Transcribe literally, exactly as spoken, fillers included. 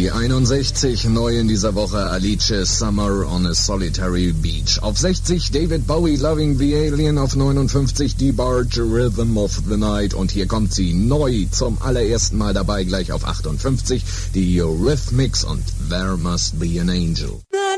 Die einundsechzig, neu in dieser Woche Alice, Summer on a Solitary Beach. Auf sechzig David Bowie, Loving the Alien. Auf neunundfünfzig DeBarge, Rhythm of the Night. Und hier kommt sie neu zum allerersten Mal dabei, glich auf achtundfünfzig, die Eurythmics und There Must Be an Angel.